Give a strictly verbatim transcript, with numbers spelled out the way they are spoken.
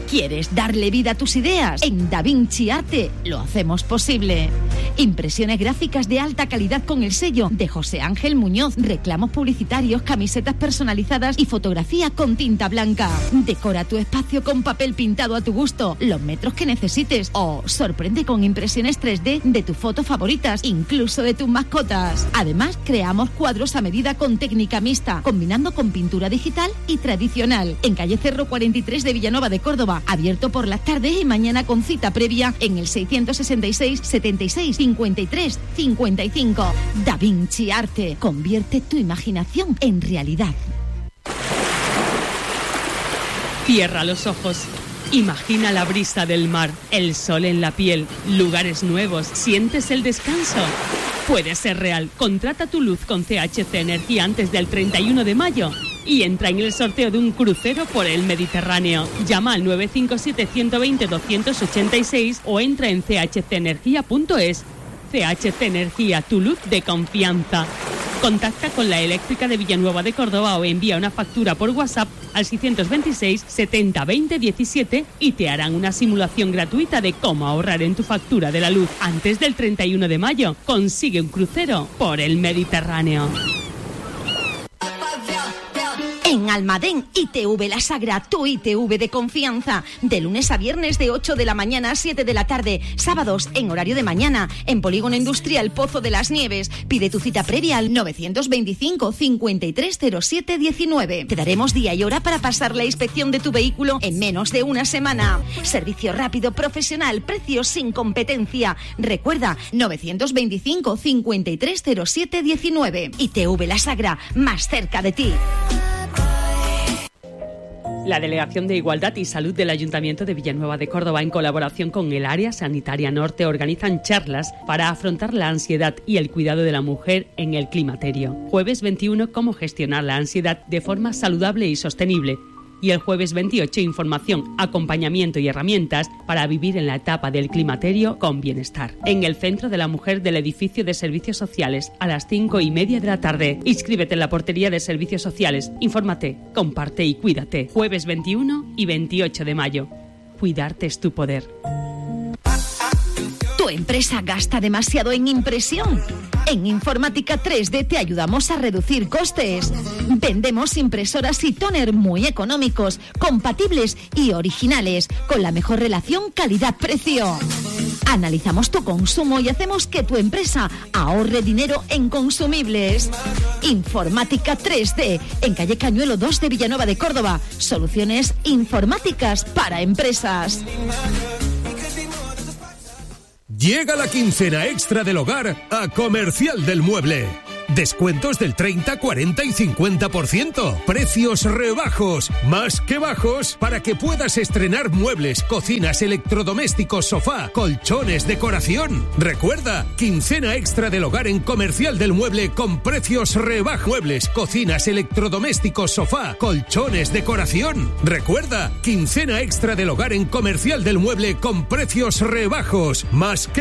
¿Quieres darle vida a tus ideas? En Da Vinci Arte lo hacemos posible. Impresiones gráficas de alta calidad con el sello de José Ángel Muñoz, reclamos publicitarios, camisetas personalizadas y fotografía con tinta blanca. Decora tu espacio con papel pintado a tu gusto, los metros que necesites, o sorprende con impresiones tres D de tus fotos favoritas, incluso de tus mascotas. Además, creamos cuadros a medida con técnica mixta, combinando con pintura digital y tradicional. En calle Cerro cuarenta y tres de Villanueva de Córdoba, abierto por las tardes y mañana con cita previa en el seiscientos sesenta y seis, setenta y seis, cincuenta y tres, cincuenta y cinco. Da Vinci Arte. Convierte tu imaginación en realidad. Cierra los ojos. Imagina la brisa del mar, el sol en la piel, lugares nuevos. ¿Sientes el descanso? Puede ser real. Contrata tu luz con C H C Energía antes del treinta y uno de mayo y entra en el sorteo de un crucero por el Mediterráneo. Llama al nueve cinco siete, uno dos cero, dos ocho seis o entra en c h c energía punto es. C H C Energía, tu luz de confianza. Contacta con la eléctrica de Villanueva de Córdoba o envía una factura por WhatsApp al seiscientos veintiséis, setenta, veinte, diecisiete y te harán una simulación gratuita de cómo ahorrar en tu factura de la luz. Antes del treinta y uno de mayo, consigue un crucero por el Mediterráneo. En Almadén, I T V La Sagra, tu I T V de confianza. De lunes a viernes de ocho de la mañana a siete de la tarde. Sábados en horario de mañana. En Polígono Industrial Pozo de las Nieves. Pide tu cita previa al novecientos veinticinco, cincuenta y tres, cero siete, diecinueve. Te daremos día y hora para pasar la inspección de tu vehículo en menos de una semana. Servicio rápido, profesional, precios sin competencia. Recuerda, novecientos veinticinco, cincuenta y tres, cero siete, diecinueve. I T V La Sagra, más cerca de ti. La Delegación de Igualdad y Salud del Ayuntamiento de Villanueva de Córdoba, en colaboración con el Área Sanitaria Norte, organizan charlas para afrontar la ansiedad y el cuidado de la mujer en el climaterio. Jueves veintiuno, cómo gestionar la ansiedad de forma saludable y sostenible. Y el jueves veintiocho, información, acompañamiento y herramientas para vivir en la etapa del climaterio con bienestar. En el Centro de la Mujer del Edificio de Servicios Sociales, a las cinco y media de la tarde. Inscríbete en la portería de Servicios Sociales. Infórmate, comparte y cuídate. Jueves veintiuno y veintiocho de mayo. Cuidarte es tu poder. ¿Tu empresa gasta demasiado en impresión? En Informática tres D te ayudamos a reducir costes. Vendemos impresoras y tóner muy económicos, compatibles y originales, con la mejor relación calidad-precio. Analizamos tu consumo y hacemos que tu empresa ahorre dinero en consumibles. Informática tres D, en calle Cañuelo dos de Villanueva de Córdoba. Soluciones informáticas para empresas. Llega la quincena extra del hogar a Comercial del Mueble. Descuentos del treinta, cuarenta y cincuenta por ciento. Precios rebajos, más que bajos, para que puedas estrenar muebles, cocinas, electrodomésticos, sofá, colchones, decoración. Recuerda, quincena extra del hogar en Comercial del Mueble con precios rebajos. Muebles, cocinas, electrodomésticos, sofá, colchones, decoración. Recuerda, quincena extra del hogar en Comercial del Mueble con precios rebajos, más que